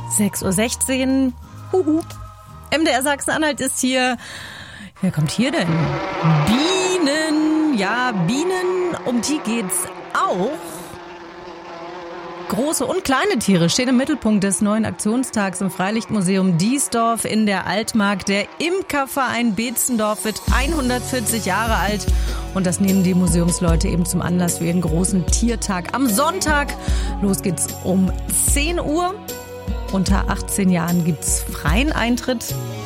6:16 Uhr. Huhu. MDR Sachsen-Anhalt ist hier. Wer kommt hier denn? Bienen. Ja, Bienen, um die geht's auch. Große und kleine Tiere stehen im Mittelpunkt des neuen Aktionstags im Freilichtmuseum Diesdorf in der Altmark. Der Imkerverein Beetzendorf wird 140 Jahre alt. Und das nehmen die Museumsleute eben zum Anlass für ihren großen Tiertag am Sonntag. Los geht's um 10 Uhr. Unter 18 Jahren gibt's freien Eintritt.